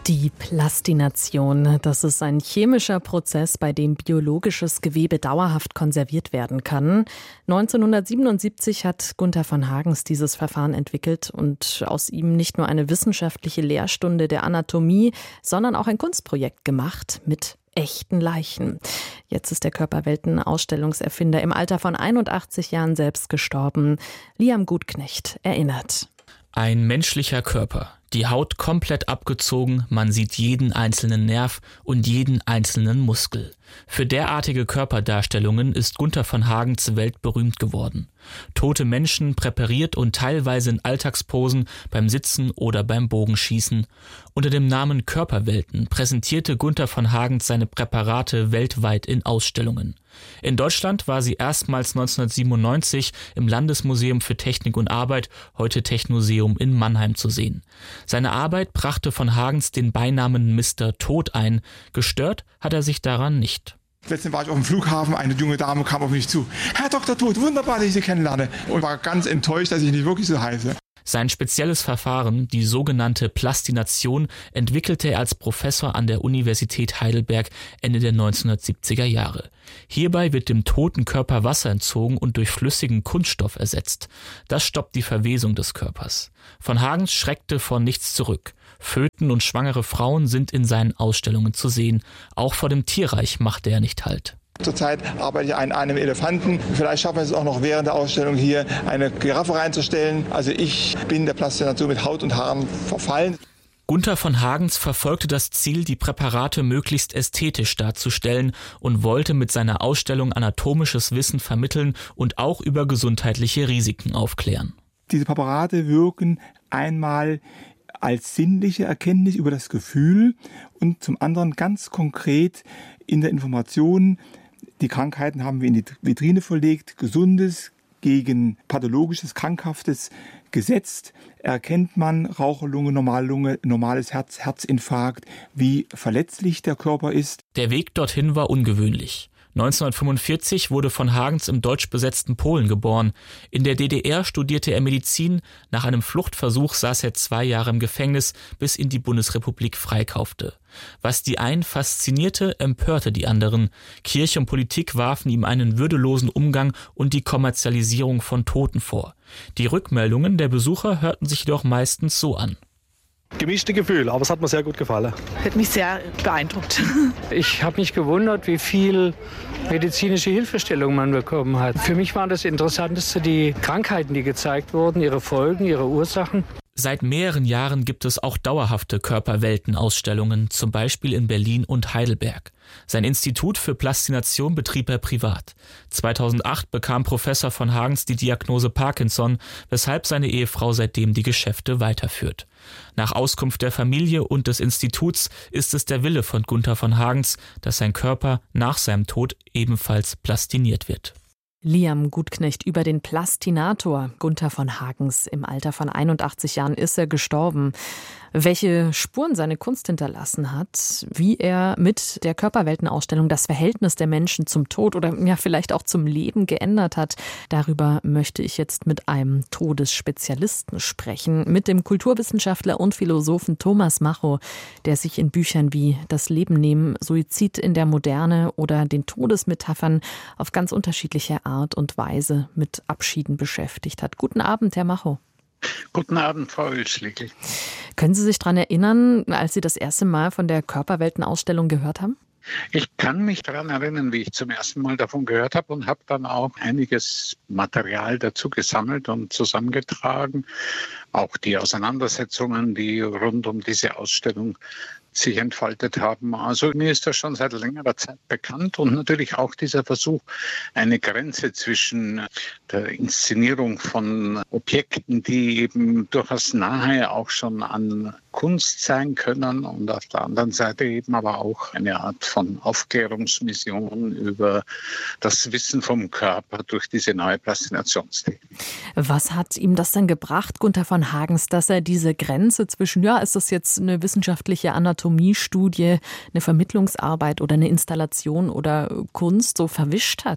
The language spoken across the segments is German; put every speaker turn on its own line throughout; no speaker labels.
Die Plastination, das ist ein chemischer Prozess, bei dem biologisches Gewebe dauerhaft konserviert werden kann. 1977 hat Gunther von Hagens dieses Verfahren entwickelt und aus ihm nicht nur eine wissenschaftliche Lehrstunde der Anatomie, sondern auch ein Kunstprojekt gemacht mit echten Leichen. Jetzt ist der Körperwelten-Ausstellungserfinder im Alter von 81 Jahren selbst gestorben. Liam Gutknecht erinnert.
Ein menschlicher Körper, die Haut komplett abgezogen, man sieht jeden einzelnen Nerv und jeden einzelnen Muskel. Für derartige Körperdarstellungen ist Gunther von Hagens weltberühmt geworden. Tote Menschen präpariert und teilweise in Alltagsposen beim Sitzen oder beim Bogenschießen. Unter dem Namen Körperwelten präsentierte Gunther von Hagens seine Präparate weltweit in Ausstellungen. In Deutschland war sie erstmals 1997 im Landesmuseum für Technik und Arbeit, heute Technoseum in Mannheim zu sehen. Seine Arbeit brachte von Hagens den Beinamen Mr. Tod ein. Gestört hat er sich daran nicht.
Letztens war ich auf dem Flughafen, eine junge Dame kam auf mich zu. Herr Dr. Tod, wunderbar, dass ich Sie kennenlerne. Und war ganz enttäuscht, dass ich nicht wirklich so heiße.
Sein spezielles Verfahren, die sogenannte Plastination, entwickelte er als Professor an der Universität Heidelberg Ende der 1970er Jahre. Hierbei wird dem toten Körper Wasser entzogen und durch flüssigen Kunststoff ersetzt. Das stoppt die Verwesung des Körpers. Von Hagens schreckte vor nichts zurück. Föten und schwangere Frauen sind in seinen Ausstellungen zu sehen. Auch vor dem Tierreich machte er nicht Halt.
Zurzeit arbeite ich an einem Elefanten. Vielleicht schaffen wir es auch noch während der Ausstellung hier, eine Giraffe reinzustellen. Also ich bin der Plastination mit Haut und Haaren verfallen.
Gunther von Hagens verfolgte das Ziel, die Präparate möglichst ästhetisch darzustellen und wollte mit seiner Ausstellung anatomisches Wissen vermitteln und auch über gesundheitliche Risiken aufklären.
Diese Präparate wirken einmal als sinnliche Erkenntnis über das Gefühl und zum anderen ganz konkret in der Information. Die Krankheiten haben wir in die Vitrine verlegt, Gesundes gegen Pathologisches, Krankhaftes gesetzt. Erkennt man Raucherlunge, Normallunge, normales Herz, Herzinfarkt, wie verletzlich der Körper ist.
Der Weg dorthin war ungewöhnlich. 1945 wurde von Hagens im deutsch besetzten Polen geboren. In der DDR studierte er Medizin. Nach einem Fluchtversuch saß er 2 Jahre im Gefängnis, bis ihn die Bundesrepublik freikaufte. Was die einen faszinierte, empörte die anderen. Kirche und Politik warfen ihm einen würdelosen Umgang und die Kommerzialisierung von Toten vor. Die Rückmeldungen der Besucher hörten sich jedoch meistens so an.
Gemischte Gefühle, aber es hat mir sehr gut gefallen.
Hat mich sehr beeindruckt.
Ich habe mich gewundert, wie viel medizinische Hilfestellung man bekommen hat. Für mich war das Interessanteste die Krankheiten, die gezeigt wurden, ihre Folgen, ihre Ursachen.
Seit mehreren Jahren gibt es auch dauerhafte Körperweltenausstellungen, zum Beispiel in Berlin und Heidelberg. Sein Institut für Plastination betrieb er privat. 2008 bekam Professor von Hagens die Diagnose Parkinson, weshalb seine Ehefrau seitdem die Geschäfte weiterführt. Nach Auskunft der Familie und des Instituts ist es der Wille von Gunther von Hagens, dass sein Körper nach seinem Tod ebenfalls plastiniert wird.
Liam Gutknecht über den Plastinator Gunther von Hagens. Im Alter von 81 Jahren ist er gestorben. Welche Spuren seine Kunst hinterlassen hat, wie er mit der Körperweltenausstellung das Verhältnis der Menschen zum Tod oder ja vielleicht auch zum Leben geändert hat, darüber möchte ich jetzt mit einem Todesspezialisten sprechen, mit dem Kulturwissenschaftler und Philosophen Thomas Macho, der sich in Büchern wie Das Leben nehmen, Suizid in der Moderne oder den Todesmetaphern auf ganz unterschiedliche Art und Weise mit Abschieden beschäftigt hat. Guten Abend, Herr Macho.
Guten Abend, Frau Oelschlegel.
Können Sie sich daran erinnern, als Sie das erste Mal von der Körperweltenausstellung gehört haben?
Ich kann mich daran erinnern, wie ich zum ersten Mal davon gehört habe und habe dann auch einiges Material dazu gesammelt und zusammengetragen. Auch die Auseinandersetzungen, die rund um diese Ausstellung sich entfaltet haben. Also mir ist das schon seit längerer Zeit bekannt und natürlich auch dieser Versuch, eine Grenze zwischen der Inszenierung von Objekten, die eben durchaus nahe auch schon an Kunst sein können und auf der anderen Seite eben aber auch eine Art von Aufklärungsmission über das Wissen vom Körper durch diese neue Plastinationstheorie.
Was hat ihm das denn gebracht, Gunther von Hagens, dass er diese Grenze zwischen, ja, ist das jetzt eine wissenschaftliche Anatomiestudie, eine Vermittlungsarbeit oder eine Installation oder Kunst so verwischt hat?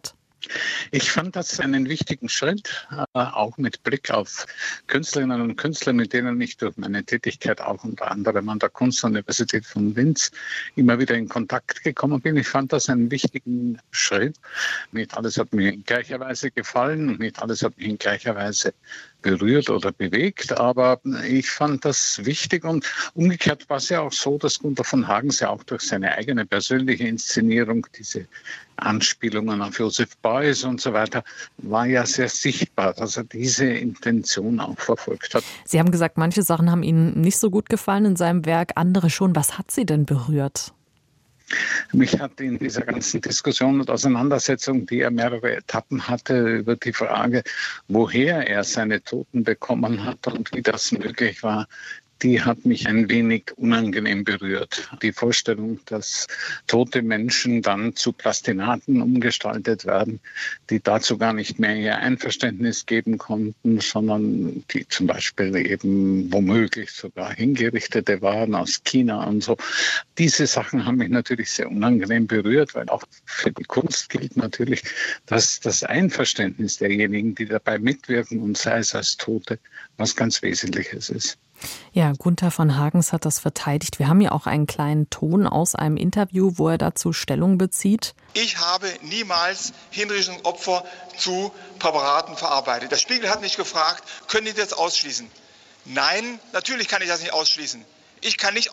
Ich fand das einen wichtigen Schritt, auch mit Blick auf Künstlerinnen und Künstler, mit denen ich durch meine Tätigkeit auch unter anderem an der Kunstuniversität von Linz immer wieder in Kontakt gekommen bin. Ich fand das einen wichtigen Schritt. Nicht alles hat mir in gleicher Weise gefallen und nicht alles hat mich in gleicher Weise berührt oder bewegt, aber ich fand das wichtig und umgekehrt war es ja auch so, dass Gunther von Hagens ja auch durch seine eigene persönliche Inszenierung, diese Anspielungen auf Joseph Beuys und so weiter, war ja sehr sichtbar, dass er diese Intention auch verfolgt hat.
Sie haben gesagt, manche Sachen haben Ihnen nicht so gut gefallen in seinem Werk, andere schon. Was hat Sie denn berührt?
Mich hat in dieser ganzen Diskussion und Auseinandersetzung, die er mehrere Etappen hatte, über die Frage, woher er seine Toten bekommen hat und wie das möglich war, die hat mich ein wenig unangenehm berührt. Die Vorstellung, dass tote Menschen dann zu Plastinaten umgestaltet werden, die dazu gar nicht mehr ihr Einverständnis geben konnten, sondern die zum Beispiel eben womöglich sogar Hingerichtete waren aus China und so. Diese Sachen haben mich natürlich sehr unangenehm berührt, weil auch für die Kunst gilt natürlich, dass das Einverständnis derjenigen, die dabei mitwirken und sei es als Tote, was ganz Wesentliches ist.
Ja, Gunther von Hagens hat das verteidigt. Wir haben ja auch einen kleinen Ton aus einem Interview, wo er dazu Stellung bezieht.
Ich habe niemals Hinrichtungsopfer zu Präparaten verarbeitet. Der Spiegel hat mich gefragt, können Sie das ausschließen? Nein, natürlich kann ich das nicht ausschließen. Ich kann nicht